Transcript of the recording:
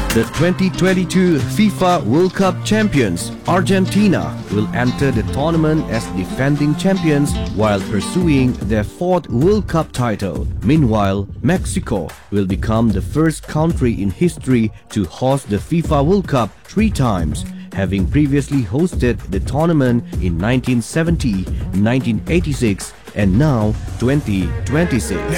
The 2022 FIFA World Cup champions, Argentina, will enter the tournament as defending champions while pursuing their fourth World Cup title. Meanwhile, Mexico will become the first country in history to host the FIFA World Cup 3 times, having previously hosted the tournament in 1970, 1986, and now 2026.